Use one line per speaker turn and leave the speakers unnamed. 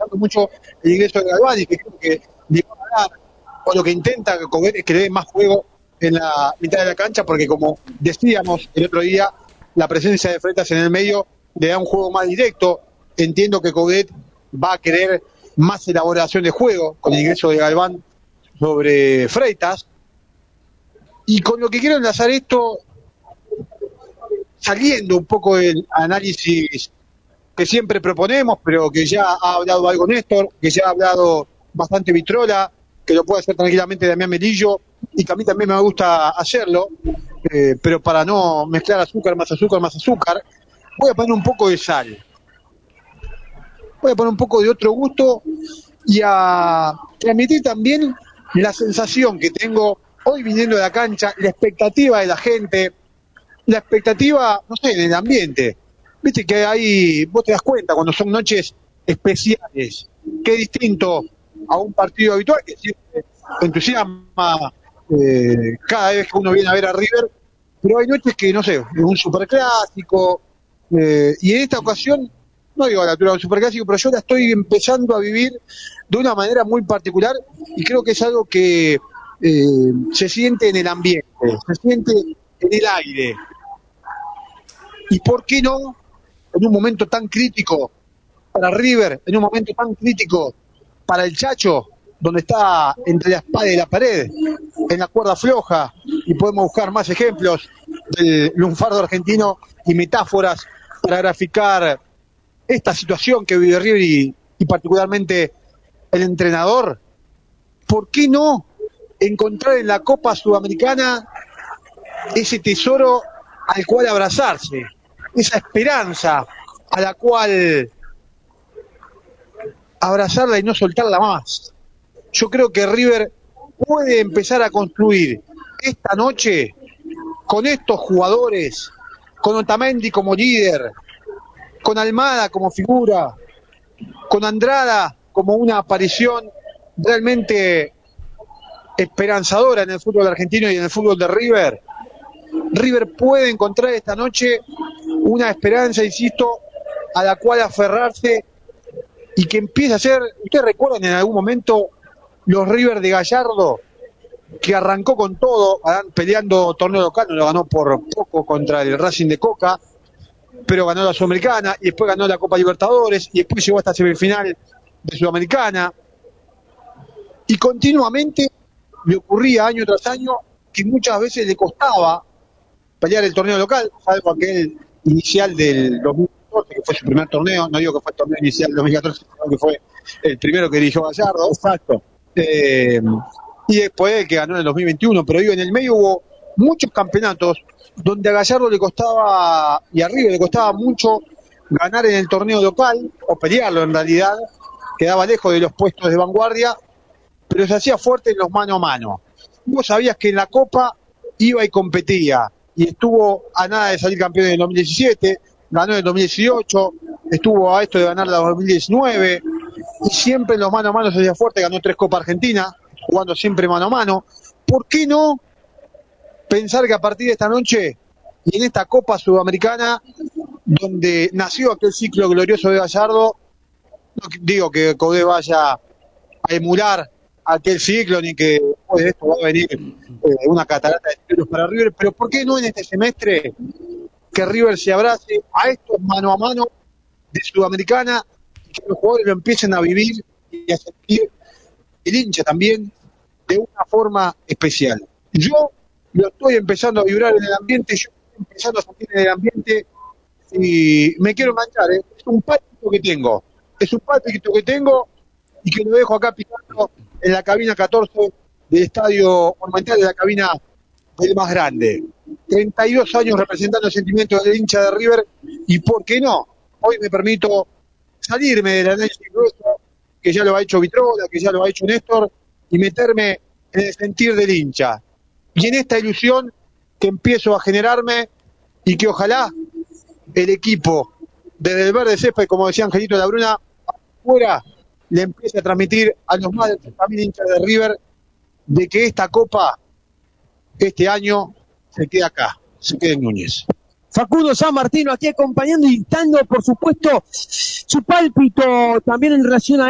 gustando mucho el ingreso de Galván y que creo que le va a dar, o lo que intenta Coudet es que le dé más juego en la mitad de la cancha, porque como decíamos el otro día, la presencia de Freitas en el medio le da un juego más directo. Entiendo que Coudet va a querer más elaboración de juego con el ingreso de Galván sobre Freitas. Y con lo que quiero enlazar esto, saliendo un poco del análisis que siempre proponemos, pero que ya ha hablado algo Néstor, que ya ha hablado bastante Vitrola, que lo puede hacer tranquilamente Damián Melillo, y que a mí también me gusta hacerlo, pero para no mezclar azúcar, voy a poner un poco de sal. Voy a poner un poco de otro gusto y a transmitir también la sensación que tengo hoy viniendo de la cancha, la expectativa de la gente, la expectativa, no sé, del ambiente. Viste que ahí vos te das cuenta cuando son noches especiales, que es distinto a un partido habitual que siempre entusiasma cada vez que uno viene a ver a River, pero hay noches que, no sé, es un superclásico, y en esta ocasión, no digo a la altura de un superclásico, pero yo la estoy empezando a vivir de una manera muy particular y creo que es algo que se siente en el ambiente, se siente en el aire. ¿Y por qué no, en un momento tan crítico para River, en un momento tan crítico para el Chacho, donde está entre la espada y la pared, en la cuerda floja, y podemos buscar más ejemplos del lunfardo argentino y metáforas para graficar esta situación que vive River y particularmente el entrenador? ¿Por qué no encontrar en la Copa Sudamericana ese tesoro al cual abrazarse, esa esperanza a la cual abrazarla y no soltarla más? Yo creo que River puede empezar a construir esta noche con estos jugadores, con Otamendi como líder, con Almada como figura, con Andrada como una aparición realmente esperanzadora en el fútbol argentino y en el fútbol de River. River puede encontrar esta noche una esperanza, insisto, a la cual aferrarse y que empiece a ser, ustedes recuerdan en algún momento los River de Gallardo, que arrancó con todo, peleando torneo local, no lo ganó por poco contra el Racing de Coca, pero ganó la Sudamericana y después ganó la Copa Libertadores y después llegó hasta semifinal de Sudamericana, y continuamente le ocurría año tras año que muchas veces le costaba pelear el torneo local, salvo aquel inicial del 2014, que fue su primer torneo. No digo que fue el torneo inicial del 2014, sino que fue el primero que dirigió Gallardo.
Exacto.
Y después el que ganó en el 2021, pero digo, en el medio hubo muchos campeonatos donde a Gallardo le costaba, y a River le costaba mucho ganar en el torneo local, o pelearlo en realidad, quedaba lejos de los puestos de vanguardia, pero se hacía fuerte en los mano a mano. Vos sabías que en la Copa iba y competía, y estuvo a nada de salir campeón en el 2017, ganó en el 2018, estuvo a esto de ganar la 2019, y siempre en los mano a mano se hacía fuerte, ganó 3 Copas Argentinas, jugando siempre mano a mano. ¿Por qué no pensar que a partir de esta noche y en esta Copa Sudamericana, donde nació aquel ciclo glorioso de Gallardo, no digo que Coudet vaya a emular aquel ciclo, ni que después de esto va a venir una catarata de títulos para River, pero ¿por qué no en este semestre que River se abrace a estos mano a mano de Sudamericana y que los jugadores lo empiecen a vivir y a sentir, el hincha también, de una forma especial? Yo lo estoy empezando a vibrar en el ambiente, yo estoy empezando a sentir en el ambiente y me quiero enganchar, es un pálpito que tengo y que lo dejo acá picando en la cabina 14 del Estadio Monumental, de la cabina del más grande. 32 años representando el sentimiento del hincha de River, y ¿por qué no? Hoy me permito salirme del análisis grueso, que ya lo ha hecho Vitrola, que ya lo ha hecho Néstor, y meterme en el sentir del hincha. Y en esta ilusión que empiezo a generarme, y que ojalá el equipo desde el verde césped, como decía Angelito Labruna, afuera le empiece a transmitir a los más de 30.000 hinchas de River de que esta Copa, este año, se queda acá, se queda en Núñez.
Facundo San Martino aquí acompañando y dando, por supuesto, su pálpito también en relación a